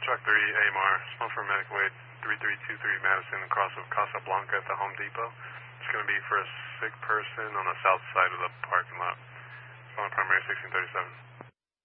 Truck 3, AMR, small for medical aid, 3323 Madison, across of Casablanca at the Home Depot. It's going to be for a sick person on the south side of the parking lot. It's on primary 1637.